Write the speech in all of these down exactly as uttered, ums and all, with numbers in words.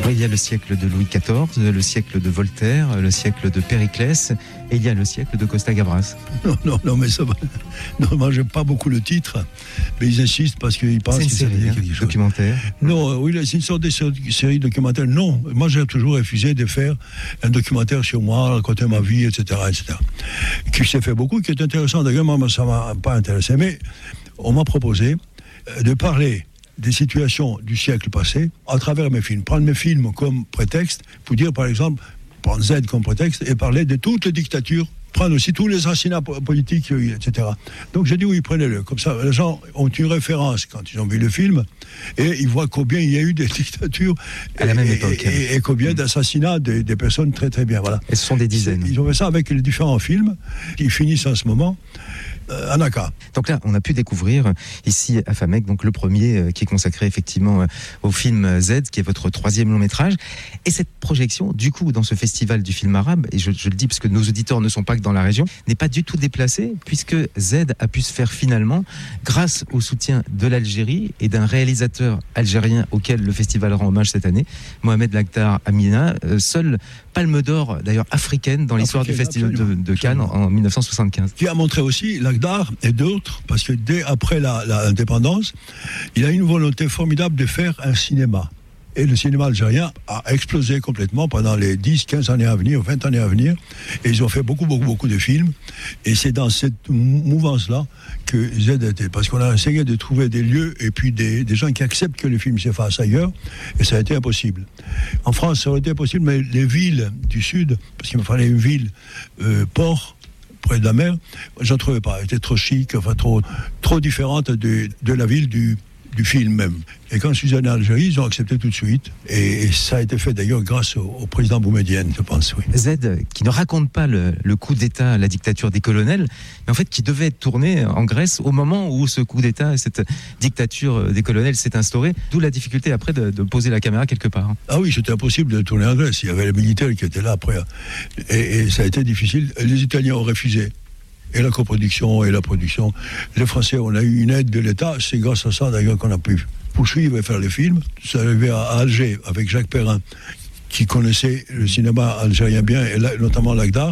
Alors, il y a le siècle de Louis quatorze, le siècle de Voltaire, le siècle de Périclès, et il y a le siècle de Costa Gavras. Non, non, non, mais ça va. Non, moi, j'aime pas beaucoup le titre, mais ils insistent parce qu'ils pensent c'est une que série, c'est hein, quelque chose. Documentaire. Non, oui, c'est une sorte de série documentaire. Non, moi, j'ai toujours refusé de faire un documentaire sur moi, raconter ma vie, et cetera, et cetera. Qui s'est fait beaucoup, qui est intéressant. D'ailleurs, moi, ça m'a pas intéressé, mais on m'a proposé de parler des situations du siècle passé à travers mes films. Prendre mes films comme prétexte pour dire, par exemple, prendre Z comme prétexte et parler de toutes les dictatures, prendre aussi tous les assassinats politiques, et cetera. Donc j'ai dit oui, prenez-le. Comme ça, les gens ont une référence quand ils ont vu le film et ils voient combien il y a eu de dictatures à la et, même époque. Et, et, et combien d'assassinats de, des personnes très très bien. Voilà. Et ce sont des dizaines. Ils ont fait ça avec les différents films qui finissent en ce moment. Euh, Anaka. Donc là, on a pu découvrir ici à Famec, donc le premier euh, qui est consacré effectivement euh, au film Z, qui est votre troisième long métrage. Et cette projection, du coup, dans ce festival du film arabe, et je, je le dis parce que nos auditeurs ne sont pas que dans la région, n'est pas du tout déplacée, puisque Z a pu se faire finalement grâce au soutien de l'Algérie et d'un réalisateur algérien auquel le festival rend hommage cette année, Mohamed Lakhdar Amina, euh, seule palme d'or d'ailleurs africaine dans l'histoire du festival de, de Cannes en, en dix-neuf cent soixante-quinze. Qui a montré aussi Lakhdar et d'autres, parce que dès après la, la indépendance, il a une volonté formidable de faire un cinéma. Et le cinéma algérien a explosé complètement pendant les dix, quinze années à venir, vingt années à venir. Et ils ont fait beaucoup, beaucoup, beaucoup de films. Et c'est dans cette mouvance-là que Z était. Parce qu'on a essayé de trouver des lieux et puis des, des gens qui acceptent que le film se fasse ailleurs. Et ça a été impossible. En France, ça aurait été possible, mais les villes du Sud, parce qu'il me fallait une ville, euh, port, près de la mer, j'en trouvais pas. Elle était trop chic, enfin trop, trop différente de, de la ville du, du film même. Et quand je suis allé en Algérie, ils ont accepté tout de suite. Et, et ça a été fait d'ailleurs grâce au, au président Boumedienne, je pense, oui. Z, qui ne raconte pas le, le coup d'État, la dictature des colonels, mais en fait qui devait être tourné en Grèce au moment où ce coup d'État, cette dictature des colonels s'est instaurée. D'où la difficulté après de, de poser la caméra quelque part. Ah oui, c'était impossible de tourner en Grèce. Il y avait les militaires qui étaient là après. Et, et ça a été difficile. Les Italiens ont refusé. Et la coproduction et la production. Les Français, on a eu une aide de l'État. C'est grâce à ça, d'ailleurs, qu'on a pu poursuivre et faire les films. Ça arrivait à Alger, avec Jacques Perrin, qui connaissait le cinéma algérien bien, et là, notamment Lakhdar.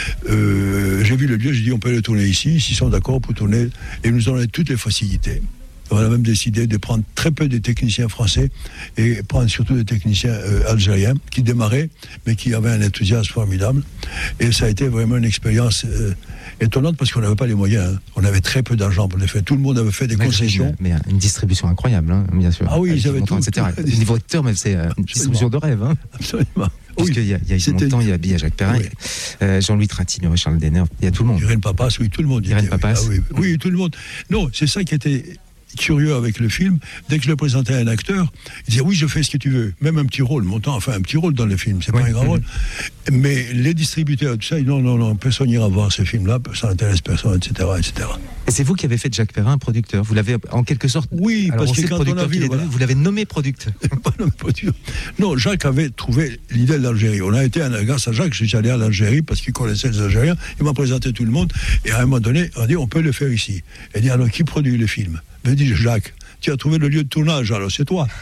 Euh, j'ai vu le lieu, j'ai dit, on peut le tourner ici, s'ils sont d'accord pour tourner. Et ils nous ont donné toutes les facilités. On a même décidé de prendre très peu de techniciens français et prendre surtout des techniciens euh, algériens qui démarraient, mais qui avaient un enthousiasme formidable. Et ça a été vraiment une expérience euh, étonnante parce qu'on n'avait pas les moyens. Hein. On avait très peu d'argent pour les faire. Tout le monde avait fait des mais concessions. Mais une distribution incroyable, hein, bien sûr. Ah oui, ils avaient tout. et cetera. Au niveau acteur, mais c'est euh, une distribution de rêve. Hein. Absolument. Parce oui, qu'il y a, il y a Yves Montand, il y a, il y a Jacques Perrin, oui. euh, Jean-Louis Trintignant, Charles Denner, il y a tout le monde. Irène Papas, oui, tout le monde. Irène Papas. Oui. Ah, oui, oui, tout le monde. Non, c'est ça qui était curieux avec le film. Dès que je le présentais à un acteur, il disait oui, je fais ce que tu veux, même un petit rôle, Montand, enfin un petit rôle dans le film, c'est oui. pas un grand mmh. rôle. Mais les distributeurs, tout ça, ils disent non, non, non, personne n'ira voir ce film-là, ça n'intéresse personne, et cetera, et cetera. Et c'est vous qui avez fait de Jacques Perrin un producteur. Vous l'avez en quelque sorte. Oui, alors parce que quand on a vu, voilà. Vous l'avez nommé producteur. Pas nommé producteur. Non, Jacques avait trouvé l'idée de l'Algérie. On a été, grâce à Jacques, je suis allé à l'Algérie parce qu'il connaissait les Algériens. Il m'a présenté tout le monde. Et à un moment donné, on a dit on peut le faire ici. Et il dit alors qui produit le film? Il dit Jacques. Tu as trouvé le lieu de tournage, alors c'est toi.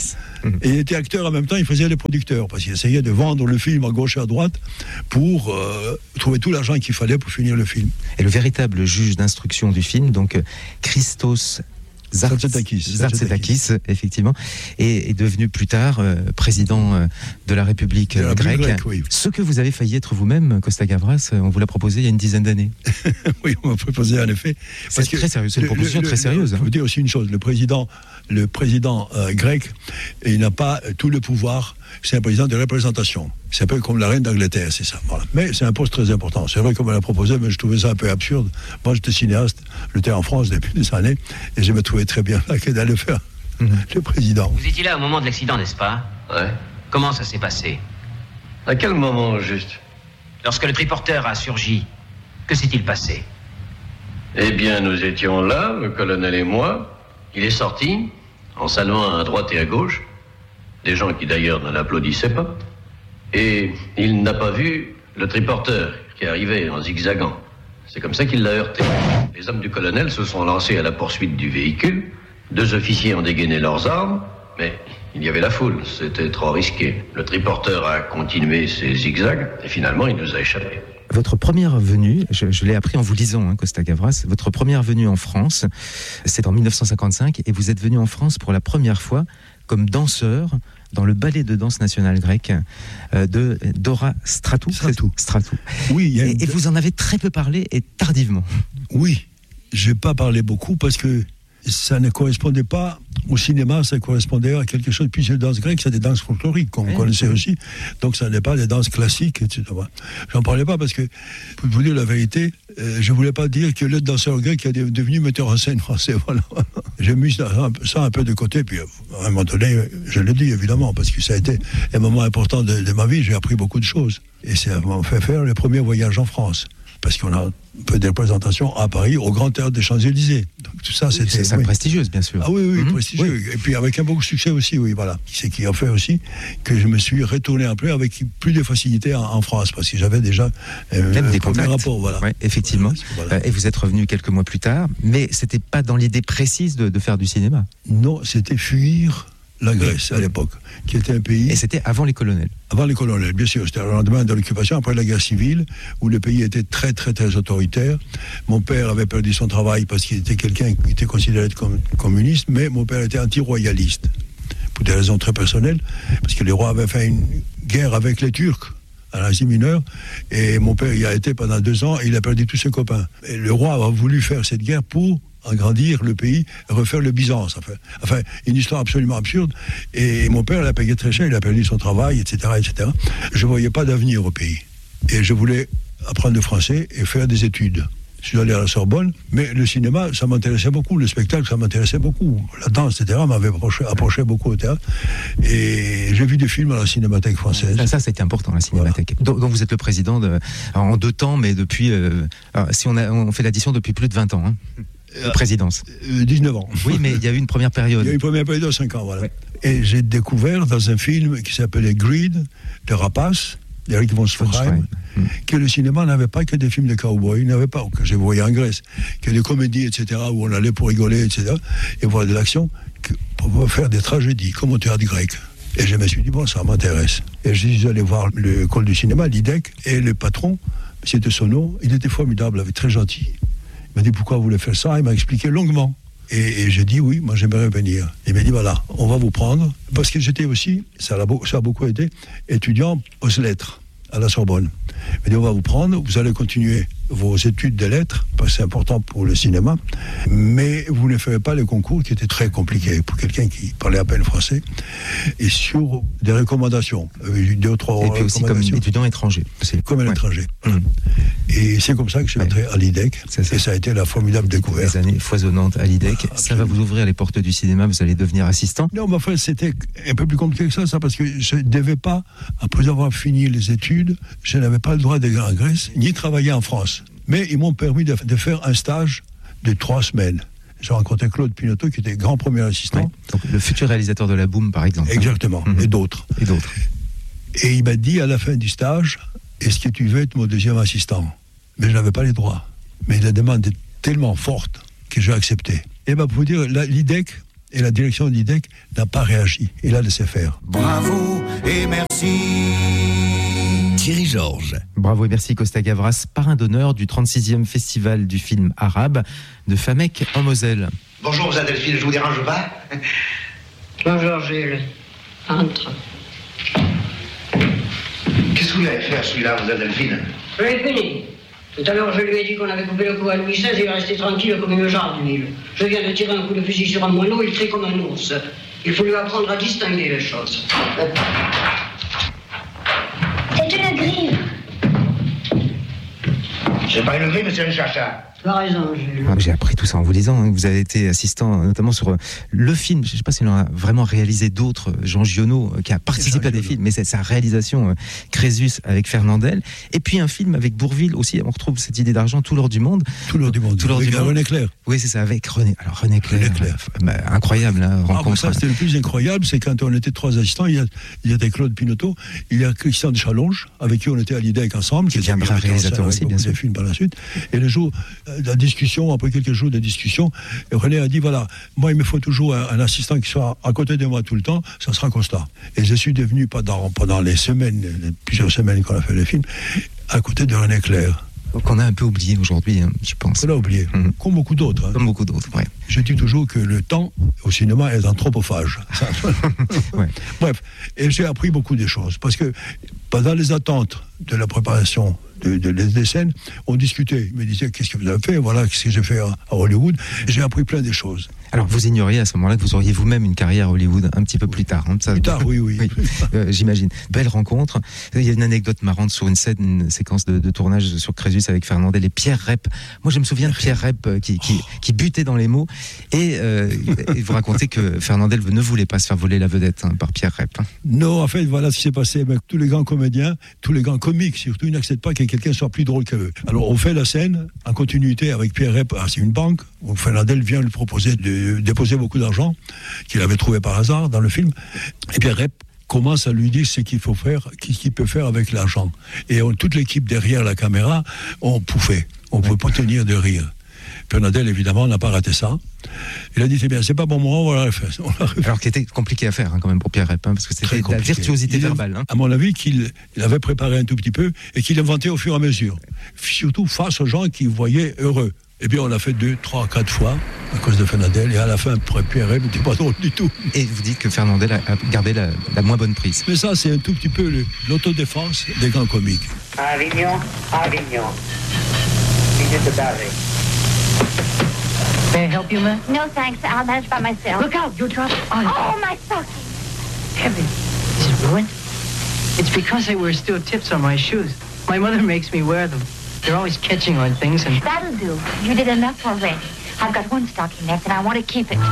Et il était acteur en même temps, il faisait les producteurs, parce qu'il essayait de vendre le film à gauche et à droite pour euh, trouver tout l'argent qu'il fallait pour finir le film. Et le véritable juge d'instruction du film, donc Christos Zartsetakis, Zartsetakis, effectivement, est, est devenu plus tard euh, président euh, de la République euh, grecque. Grec, oui. Ce que vous avez failli être vous-même, Costa Gavras, on vous l'a proposé il y a une dizaine d'années. Oui, on m'a proposé en effet. C'est très sérieux, c'est une proposition le, le, très sérieuse. Il hein. faut dire aussi une chose, le président, le président euh, grec, il n'a pas tout le pouvoir, c'est un président de représentation. C'est un peu comme la reine d'Angleterre, c'est ça. Voilà. Mais c'est un poste très important. C'est vrai qu'on me l'a proposé, mais je trouvais ça un peu absurde. Moi, j'étais cinéaste, j'étais en France depuis des années, et je me trouvais très bien là que d'aller le faire, mmh. le président. Vous étiez là au moment de l'accident, n'est-ce pas? Ouais. Comment ça s'est passé? À quel moment, juste? Lorsque le triporteur a surgi, que s'est-il passé? Eh bien, nous étions là, le colonel et moi. Il est sorti, en saluant à droite et à gauche, des gens qui d'ailleurs ne l'applaudissaient pas. Et il n'a pas vu le triporteur qui arrivait en zigzagant. C'est comme ça qu'il l'a heurté. Les hommes du colonel se sont lancés à la poursuite du véhicule. Deux officiers ont dégainé leurs armes. Mais il y avait la foule, c'était trop risqué. Le triporteur a continué ses zigzags et finalement il nous a échappé. Votre première venue, je, je l'ai appris en vous lisant, hein, Costa Gavras, votre première venue en France, c'est en mille neuf cent cinquante-cinq, et vous êtes venu en France pour la première fois comme danseur dans le ballet de danse national grec euh, de Dora Stratou. Stratou. Stratou. Oui, il y a et, une... et vous en avez très peu parlé et tardivement. Oui, je n'ai pas parlé beaucoup parce que ça ne correspondait pas au cinéma, ça correspondait à quelque chose. Puis les danses grecques, c'est des danses folkloriques qu'on oui. connaissait aussi. Donc ça n'est pas des danses classiques, et cetera. J'en parlais pas parce que, pour vous dire la vérité, euh, je voulais pas dire que le danseur grec est devenu metteur en scène français. Voilà. J'ai mis ça, ça un peu de côté, puis à un moment donné, je le dis évidemment, parce que ça a été un moment important de, de ma vie, j'ai appris beaucoup de choses. Et ça m'a fait faire le premier voyage en France. Parce qu'on a un peu des représentations à Paris, au Grand Théâtre des Champs-Élysées. Donc tout ça, c'était... C'est une salle oui. prestigieuse, bien sûr. Ah oui, oui, mmh. prestigieux. Oui. Et puis avec un beau succès aussi, oui, voilà. C'est qui a fait aussi que je me suis retourné un peu avec plus de facilité en, en France, parce que j'avais déjà euh, Même des un premier contacts. rapport, voilà. Ouais, effectivement. Voilà. Euh, et vous êtes revenu quelques mois plus tard, mais c'était pas dans l'idée précise de, de faire du cinéma. Non, c'était fuir la Grèce à l'époque, qui était un pays... Et c'était avant les colonels. Avant les colonels, bien sûr. C'était le lendemain de l'occupation, après la guerre civile, où le pays était très, très, très autoritaire. Mon père avait perdu son travail parce qu'il était quelqu'un qui était considéré comme communiste, mais mon père était anti-royaliste, pour des raisons très personnelles, parce que les rois avaient fait une guerre avec les Turcs à l'Asie mineure, et mon père y a été pendant deux ans, et il a perdu tous ses copains. Et le roi a voulu faire cette guerre pour agrandir le pays, refaire le Byzance. Enfin, enfin, une histoire absolument absurde. Et mon père l'a payé très cher, il a perdu son travail, et cetera, et cetera. Je ne voyais pas d'avenir au pays. Et je voulais apprendre le français et faire des études. Je suis allé à la Sorbonne, mais le cinéma, ça m'intéressait beaucoup. Le spectacle, ça m'intéressait beaucoup. La danse, et cetera, m'avait approché, approché beaucoup au théâtre. Et j'ai vu des films à la Cinémathèque française. Ça, ça c'était important, la Cinémathèque. Voilà. Donc, donc vous êtes le président de, en deux temps, mais depuis, euh, si on, a, on fait l'addition, depuis plus de vingt ans. Hein. De présidence. Euh, dix-neuf ans. Oui, mais il y a eu une première période. Il y a eu une première période de cinq ans, voilà. Ouais. Et j'ai découvert dans un film qui s'appelait Greed, de Rapace, d'Eric von Stroheim, mmh. que le cinéma n'avait pas que des films de cow-boys, il n'avait pas, que j'ai voyé en Grèce, que des comédies, et cetera, où on allait pour rigoler, et cetera, et voir de l'action, que pour faire des tragédies, comme au théâtre grec. Et je me suis dit, bon, ça m'intéresse. Et je suis allé voir l'école du cinéma, l'I D E C, et le patron, c'était Sono, il était formidable, il était très gentil. Il m'a dit pourquoi vous voulez faire ça, il m'a expliqué longuement. Et, et j'ai dit oui, moi j'aimerais venir. Il m'a dit voilà, on va vous prendre. Parce que j'étais aussi, ça a, ça a beaucoup été, étudiant aux lettres à la Sorbonne. Il m'a dit on va vous prendre, vous allez continuer vos études de lettres, parce que c'est important pour le cinéma, mais vous ne ferez pas le concours qui était très compliqué pour quelqu'un qui parlait à peine français, et sur des recommandations, deux ou trois et puis aussi comme étudiant étranger. C'est comme un ouais. étranger. Mmh. Et c'est comme ça que je suis entré ouais. à l'I D E C, ça, ça. et ça a été la formidable découverte. Des années foisonnantes à l'I D E C, ah, ça va vous ouvrir les portes du cinéma, vous allez devenir assistant. Non, mais enfin, c'était un peu plus compliqué que ça, ça parce que je ne devais pas, après avoir fini les études, je n'avais pas le droit d'aller en Grèce, ni travailler en France. Mais ils m'ont permis de, de faire un stage de trois semaines. J'ai rencontré Claude Pinoteau, qui était grand premier assistant. Oui, donc le futur réalisateur de La Boum, par exemple. Exactement, hein. et d'autres. Et d'autres. Et il m'a dit à la fin du stage, est-ce que tu veux être mon deuxième assistant? Mais je n'avais pas les droits. Mais la demande est tellement forte que j'ai accepté. Et bien, pour vous dire, l'I D E C et la direction de l'I D E C n'a pas réagi. Il a laissé faire. Bravo et merci. Thierry Georges. Bravo et merci Costa Gavras, parrain d'honneur du trente-sixième festival du film arabe de Famec en Moselle. Bonjour, vous Delphine, je vous dérange pas? Bonjour Jules, entre. Qu'est-ce que vous allez faire celui-là, vous Delphine? Je l'ai fini. Tout à l'heure, je lui ai dit qu'on avait coupé le cou à Louis seize et il est resté tranquille comme une jarre d'huile. Je viens de tirer un coup de fusil sur un moineau, il crie comme un ours. Il faut lui apprendre à distinguer les choses. C'est une grille. C'est pas une grille, mais c'est une chacha. Tu as raison, Jules. Ah, j'ai appris tout ça en vous lisant. Hein. Vous avez été assistant notamment sur euh, le film. Je ne sais pas s'il en a vraiment réalisé d'autres. Jean Giono, euh, qui a participé à des films, mais c'est sa réalisation euh, Crésus avec Fernandel. Et puis un film avec Bourvil aussi. On retrouve cette idée d'argent, Tout l'or du monde. Tout l'or du monde. Tout l'or avec du monde. René Clair. Oui, c'est ça, avec René. Alors René Clair. René Clair. Euh, bah, incroyable, hein, rencontre. Ah, bah ça, c'était le plus incroyable, c'est quand on était trois assistants. Il y, a, il y avait Claude Pinoteau, il y a Christian de Chalonge, avec qui on était à l'I D E C ensemble, qui deviendra réalisateur aussi, bien sûr. Des films par la suite. Et le jour, la discussion, après quelques jours de discussion, René a dit, voilà, moi, il me faut toujours un, un assistant qui soit à côté de moi tout le temps, ça sera Costa. Et je suis devenu, pendant, pendant les semaines, les plusieurs semaines qu'on a fait le film, à côté de René Clair. Qu'on a un peu oublié aujourd'hui, hein, je pense. On l'a oublié, mmh. comme beaucoup d'autres. Hein. Comme beaucoup d'autres, ouais. Je dis toujours que le temps au cinéma est anthropophage. Ouais. Bref, et j'ai appris beaucoup de choses, parce que pendant les attentes de la préparation de, de, des scènes, on discutait. Il me disait, qu'est-ce que vous avez fait? Voilà, qu'est-ce que j'ai fait à, à Hollywood. Et j'ai appris plein de choses. Alors, vous ignoriez à ce moment-là que vous auriez vous-même une carrière à Hollywood un petit peu plus tard. Hein, ça... Plus tard, oui, oui. oui euh, j'imagine. Belle rencontre. Il y a une anecdote marrante sur une scène, une séquence de, de tournage sur Crésus avec Fernandel et Pierre Rep. Moi, je me souviens de Pierre Rep euh, qui, qui, qui butait dans les mots. Et, euh, et vous racontez que Fernandel ne voulait pas se faire voler la vedette hein, par Pierre Rep. Hein. Non, en fait, voilà ce qui s'est passé. Mais tous les grands comédiens, tous les grands comiques, surtout, ils n'acceptent pas que quelqu'un soit plus drôle qu'eux. Alors, on fait la scène en continuité avec Pierre Rep. C'est une banque où Fernandel vient lui proposer de déposer beaucoup d'argent qu'il avait trouvé par hasard dans le film. Et Pierre Rep commence à lui dire ce qu'il faut faire, qu'est-ce qu'il peut faire avec l'argent. Et on, toute l'équipe derrière la caméra, on pouffait. On ne pouvait pas tenir de rire. Fernandel, évidemment, n'a pas raté ça. Il a dit, c'est bien, c'est pas bon moment, on l'a refait. Alors qu'il était compliqué à faire, hein, quand même, pour Pierre Rep, hein, parce que c'était de la virtuosité verbale. Hein. À mon avis, qu'il il avait préparé un tout petit peu et qu'il inventait au fur et à mesure. Surtout face aux gens qui voyaient heureux. Et bien, on l'a fait deux, trois, quatre fois à cause de Fernandel. Et à la fin, Pierre Rep n'était pas drôle du tout. Et vous dites que Fernandel a gardé la, la moins bonne prise. Mais ça, c'est un tout petit peu le, l'autodéfense des grands comiques. Avignon, Avignon. Minute de Barry. May I help you, ma'am? No, thanks. I'll manage by myself. Look out, you'll drop. Oh, oh my stocking. Heaven. Is it ruined? It's because I wear steel tips on my shoes. My mother makes me wear them. They're always catching on things and... That'll do. You did enough already. I've got one stocking left and I want to keep it.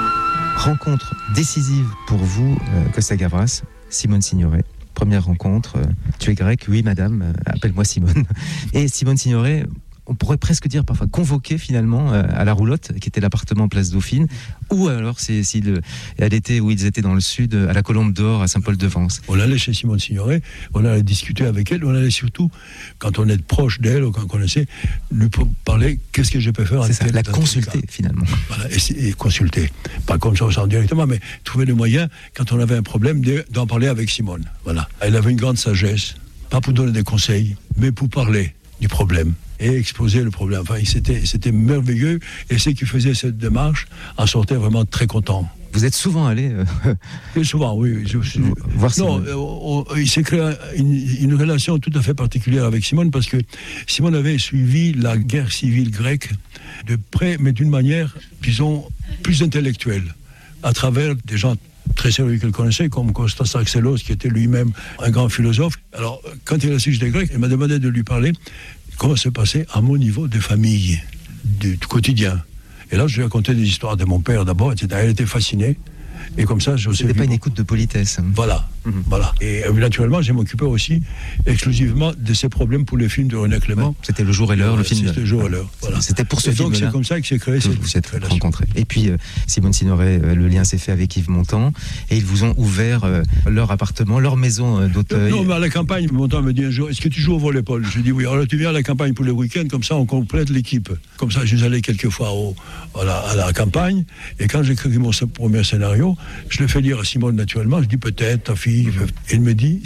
Rencontre décisive pour vous, euh, Costa Gavras, Simone Signoret. Première rencontre. Euh, tu es grec? Oui, madame. Euh, appelle-moi Simone. Et Simone Signoret... on pourrait presque dire parfois convoquée finalement euh, à la Roulotte, qui était l'appartement Place Dauphine, ou alors c'est, si le, elle était où ils étaient dans le sud, à la Colombe d'Or, à Saint-Paul-de-Vence. On allait chez Simone Signoret, on allait discuter avec elle, on allait surtout, quand on est proche d'elle ou quand on connaissait, lui parler qu'est-ce que je peux faire avec c'est ça, elle. La consulter finalement. Voilà, et, et consulter. Pas comme ça au centre directement, mais trouver le moyen, quand on avait un problème, de, d'en parler avec Simone. Voilà. Elle avait une grande sagesse, pas pour donner des conseils, mais pour parler du problème et exposer le problème. Enfin, c'était, c'était merveilleux, et ceux qui faisaient cette démarche en sortaient vraiment très contents. Vous êtes souvent allé euh... Et souvent, oui. Je, je, voir non, euh, on, il s'est créé une, une relation tout à fait particulière avec Simone, parce que Simone avait suivi la guerre civile grecque de près, mais d'une manière, disons, plus intellectuelle, à travers des gens très sérieux qu'elle connaissait, comme Kostas Axelos, qui était lui-même un grand philosophe. Alors, quand il a su des Grecs, elle m'a demandé de lui parler comment se passait à mon niveau de famille, du, du quotidien. Et là, je lui ai raconté des histoires de mon père d'abord, et cetera. Elle était fascinée. Et comme ça, je C'était pas une écoute de politesse. Voilà, mmh. voilà. Et euh, naturellement, je m'occupais aussi exclusivement de ces problèmes pour les films de René Clément. Ouais, c'était Le Jour et l'heure, ouais, le film. C'était Le Jour et l'heure. Voilà. C'était pour ce et film-là. Donc c'est comme ça que s'est créé cette, vous êtes relation. rencontrés. Et puis euh, Simone Signoret, euh, le lien s'est fait avec Yves Montand, et ils vous ont ouvert euh, leur appartement, leur maison euh, d'Auteuil. Non, mais à la campagne, Montand me dit un jour, est-ce que tu joues au volleyball? Je dis oui. Alors tu viens à la campagne pour le week-end, comme ça on complète l'équipe. Comme ça, je suis allé quelques fois au, à, la, à la campagne, et quand j'ai écrit mon premier scénario, je le fais lire à Simone naturellement. Je dis peut-être ta fille. Il me dit